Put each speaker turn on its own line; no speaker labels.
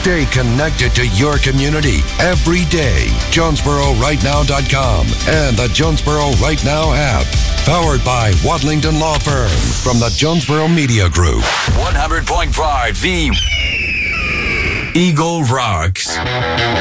Stay connected to your community every day. JonesboroRightNow.com and the Jonesboro Right Now app. Powered by Wadlington Law Firm from the Jonesboro Media Group.
100.5 The Eagle Rocks.